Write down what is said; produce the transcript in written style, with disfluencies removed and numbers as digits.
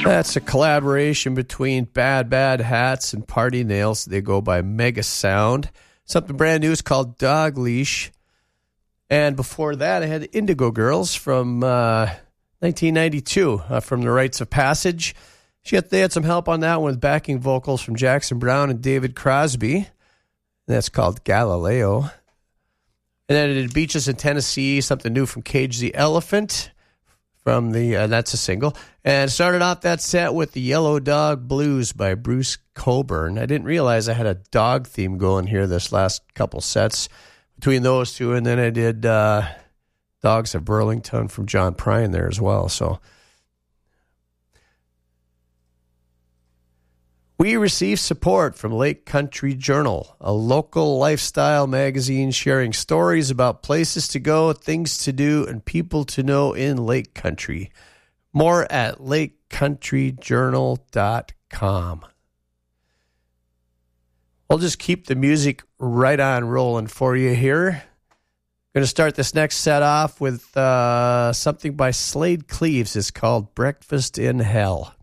That's a collaboration between Bad Bad Hats and Party Nails. They go by Mega Sound. Something brand new is called Dog Leash. And before that, I had Indigo Girls from 1992 from The Rites of Passage. They had some help on that one with backing vocals from Jackson Browne and David Crosby. That's called Galileo. And then I did Beaches in Tennessee, something new from Cage the Elephant. From that's a single. And started off that set with the Yellow Dog Blues by Bruce Cockburn. I didn't realize I had a dog theme going here this last couple sets between those two. And then I did Dogs of Burlington from John Prine there as well. So we receive support from Lake Country Journal, a local lifestyle magazine sharing stories about places to go, things to do, and people to know in Lake Country. More at lakecountryjournal.com. I'll just keep the music right on rolling for you here. I'm going to start this next set off with something by Slade Cleaves. It's called Breakfast in Hell.